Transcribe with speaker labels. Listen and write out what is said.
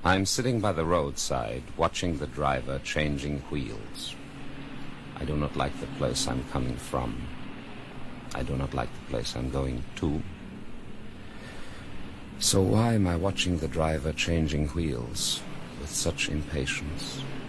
Speaker 1: I'm sitting by the roadside, watching the driver changing wheels. I do not like the place I'm coming from. I do not like the place I'm going to. So why am I watching the driver changing wheels with such impatience?